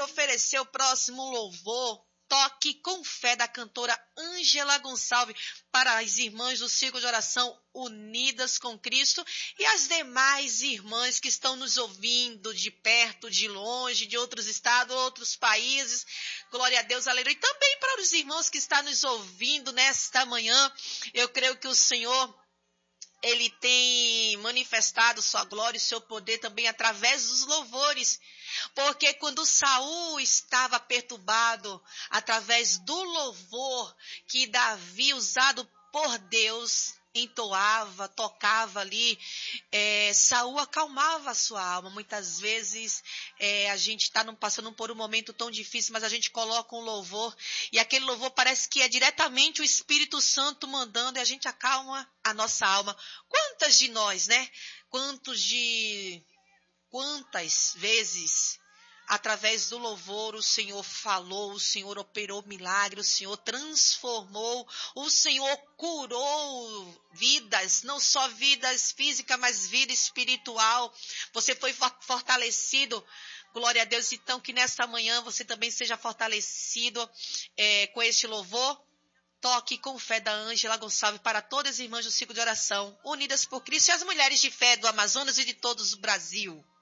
oferecer o próximo louvor, Toque com Fé, da cantora Ângela Gonçalves, para as irmãs do Círculo de Oração Unidas com Cristo e as demais irmãs que estão nos ouvindo de perto, de longe, de outros estados, outros países. Glória a Deus, aleluia. E também para os irmãos que estão nos ouvindo nesta manhã. Eu creio que o Senhor, Ele tem manifestado sua glória e seu poder também através dos louvores. Porque quando Saul estava perturbado, através do louvor que Davi, usado por Deus, entoava, tocava ali, Saul acalmava a sua alma. Muitas vezes a gente está passando por um momento tão difícil, mas a gente coloca um louvor e aquele louvor parece que é diretamente o Espírito Santo mandando e a gente acalma a nossa alma. Quantas de nós, né? Quantas vezes, através do louvor, o Senhor falou, o Senhor operou milagre, o Senhor transformou, o Senhor curou vidas, não só vidas físicas, mas vida espiritual. Você foi fortalecido. Glória a Deus. Então, que nesta manhã você também seja fortalecido com este louvor. Toque com Fé, da Ângela Gonçalves, para todas as irmãs do Círculo de Oração Unidas por Cristo e as mulheres de fé do Amazonas e de todo o Brasil.